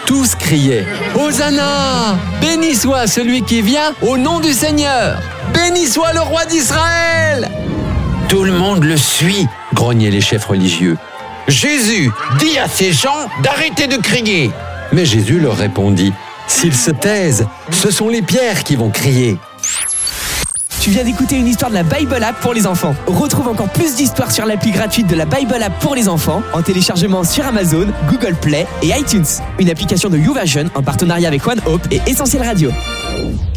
Tous criaient « Hosanna ! Béni soit celui qui vient au nom du Seigneur ! Béni soit le roi d'Israël !» Tout le monde le suit, grognaient les chefs religieux. Jésus dit à ces gens d'arrêter de crier. Mais Jésus leur répondit « S'ils se taisent, ce sont les pierres qui vont crier. » Tu viens d'écouter une histoire de la Bible App pour les enfants. Retrouve encore plus d'histoires sur l'appli gratuite de la Bible App pour les enfants en téléchargement sur Amazon, Google Play et iTunes. Une application de YouVersion en partenariat avec One Hope et Essentiel Radio.